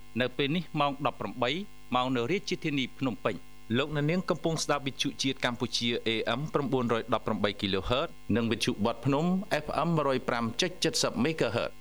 នៅពេលនេះម៉ោង 18 ម៉ោងនៅរាជធានីភ្នំពេញលោកអ្នកនាងកំពុងស្ដាប់វិទ្យុជាតិកម្ពុជា AM 918 kHz និងវិទ្យុបទភ្នំ FM 105.70 MHz